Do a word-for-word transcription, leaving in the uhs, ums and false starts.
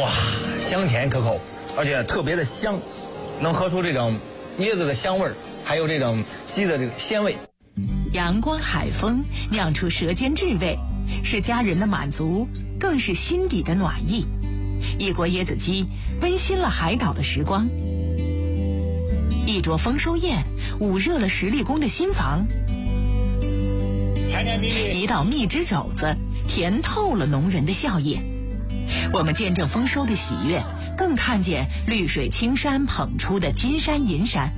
哇，香甜可口，而且特别的香，能喝出这种椰子的香味儿，还有这种鸡的这个鲜味。 阳光海风酿出舌尖至味，是家人的满足，更是心底的暖意。一锅椰子鸡温馨了海岛的时光，一桌丰收宴捂热了十里宫的心房，一道蜜汁肘子甜透了农人的笑靥。我们见证丰收的喜悦，更看见绿水青山捧出的金山银山。